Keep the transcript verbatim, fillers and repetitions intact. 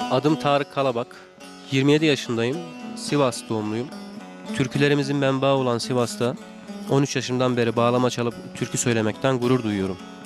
Adım Tarık Kalabak. yirmi yedi yaşındayım. Sivas doğumluyum. Türkülerimizin menbaı olan Sivas'ta on üç yaşımdan beri bağlama çalıp türkü söylemekten gurur duyuyorum.